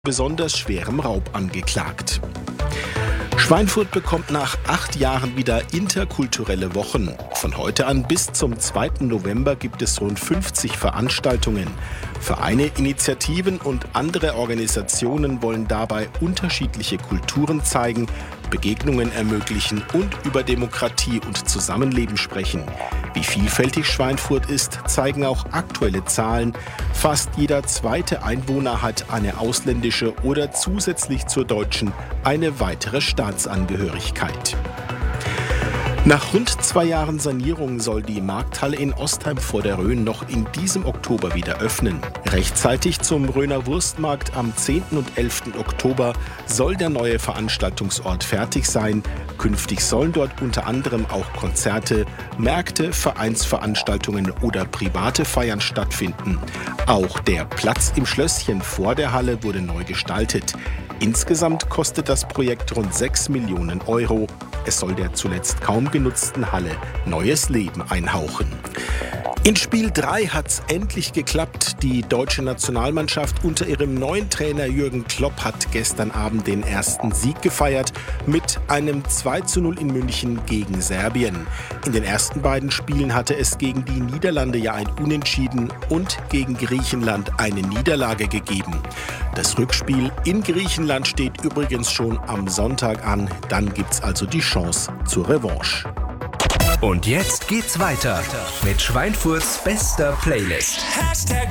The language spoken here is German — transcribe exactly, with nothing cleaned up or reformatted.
besonders schwerem Raub angeklagt. Schweinfurt bekommt nach acht Jahren wieder interkulturelle Wochen. Von heute an bis zum zweiten November gibt es rund fünfzig Veranstaltungen. Vereine, Initiativen und andere Organisationen wollen dabei unterschiedliche Kulturen zeigen, Begegnungen ermöglichen und über Demokratie und Zusammenleben sprechen. Wie vielfältig Schweinfurt ist, zeigen auch aktuelle Zahlen. Fast jeder zweite Einwohner hat eine ausländische oder zusätzlich zur deutschen eine weitere Staatsangehörigkeit. Nach rund zwei Jahren Sanierung soll die Markthalle in Ostheim vor der Rhön noch in diesem Oktober wieder öffnen. Rechtzeitig zum Rhöner Wurstmarkt am zehnten und elften Oktober soll der neue Veranstaltungsort fertig sein. Künftig sollen dort unter anderem auch Konzerte, Märkte, Vereinsveranstaltungen oder private Feiern stattfinden. Auch der Platz im Schlösschen vor der Halle wurde neu gestaltet. Insgesamt kostet das Projekt rund sechs Millionen Euro. Es soll der zuletzt kaum genutzten Halle neues Leben einhauchen. In Spiel drei hat's endlich geklappt. Die deutsche Nationalmannschaft unter ihrem neuen Trainer Jürgen Klopp hat gestern Abend den ersten Sieg gefeiert mit einem zwei zu null in München gegen Serbien. In den ersten beiden Spielen hatte es gegen die Niederlande ja ein Unentschieden und gegen Griechenland eine Niederlage gegeben. Das Rückspiel in Griechenland steht übrigens schon am Sonntag an. Dann gibt's also die Chance zur Revanche. Und jetzt geht's weiter mit Schweinfurts bester Playlist. Hashtag